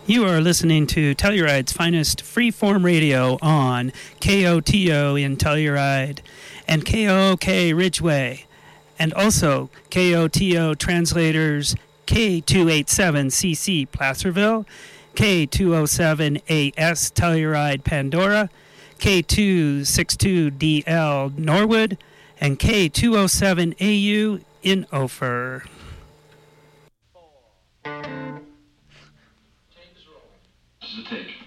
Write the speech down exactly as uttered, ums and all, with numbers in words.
You are listening to Telluride's finest freeform radio on K O T O in Telluride and K O O K Ridgeway, and also K O T O translators K two eighty-seven C C Placerville, K two oh seven A S Telluride Pandora, K two sixty-two D L Norwood, and K two oh seven A U in Ophir. This is a take.